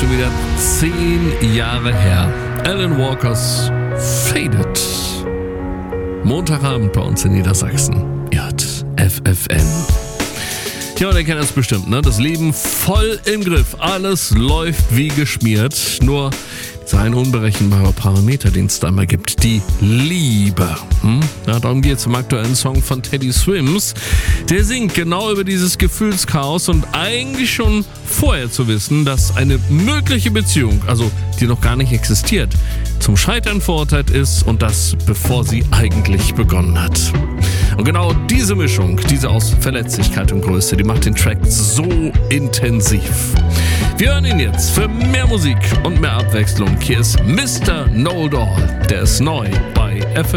schon wieder 10 Jahre her. Alan Walkers Faded. Montagabend bei uns in Niedersachsen. JFFN. Ja, und ihr kennt das bestimmt, ne? Das Leben voll im Griff. Alles läuft wie geschmiert. Nur dieser ein unberechenbarer Parameter, den es da immer gibt. Die Liebe. Ja, darum geht es im aktuellen Song von Teddy Swims. Der singt genau über dieses Gefühlschaos und eigentlich schon vorher zu wissen, dass eine mögliche Beziehung, also die noch gar nicht existiert, zum Scheitern verurteilt ist und das, bevor sie eigentlich begonnen hat. Und genau diese Mischung, diese aus Verletzlichkeit und Größe, die macht den Track so intensiv. Wir hören ihn jetzt für mehr Musik und mehr Abwechslung. Hier ist Mr. Know It All. Der ist neu bei FFN.